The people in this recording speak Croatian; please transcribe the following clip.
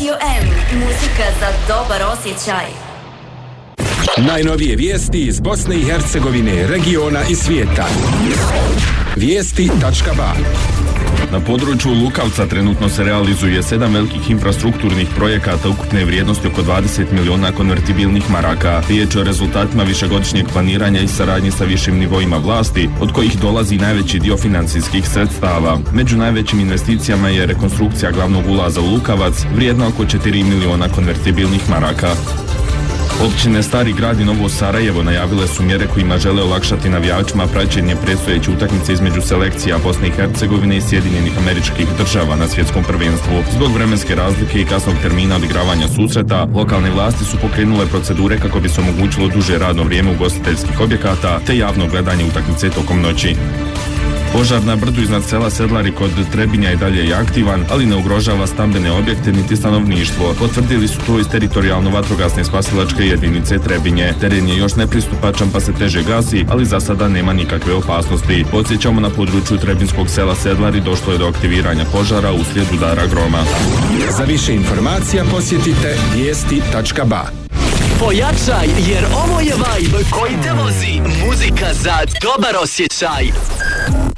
Radio M. Muzika za dobar osjećaj. Najnovije vijesti iz Bosne i Hercegovine, regiona i svijeta. Vijesti.ba. Na području Lukavca trenutno se realizuje 7 velikih infrastrukturnih projekata ukupne vrijednosti oko 20 miliona konvertibilnih maraka. Riječ je o rezultatima višegodišnjeg planiranja i saradnje sa višim nivoima vlasti, od kojih dolazi najveći dio financijskih sredstava. Među najvećim investicijama je rekonstrukcija glavnog ulaza u Lukavac, vrijedna oko 4 miliona konvertibilnih maraka. Općine Stari Grad i Novo Sarajevo najavile su mjere kojima žele olakšati navijačima praćenje predstojeće utakmice između selekcija Bosne i Hercegovine i Sjedinjenih Američkih Država na svjetskom prvenstvu. Zbog vremenske razlike i kasnog termina odigravanja susreta, lokalne vlasti su pokrenule procedure kako bi se omogućilo duže radno vrijeme ugostiteljskih objekata te javno gledanje utakmice tokom noći. Požar na brdu iznad sela Sedlari kod Trebinja i dalje je aktivan, ali ne ugrožava stambene objekte niti stanovništvo. Potvrdili su to iz teritorijalno vatrogasne spasilačke jedinice Trebinje. Teren je još nepristupačan pa se teže gasi, ali za sada nema nikakve opasnosti. Podsjećamo, na području trebinskog sela Sedlari došlo je do aktiviranja požara uslijed udara groma. Za više informacija posjetite vijesti.ba. Pojačaj, jer ovo je vibe koji te vozi. Muzika za dobar osjećaj.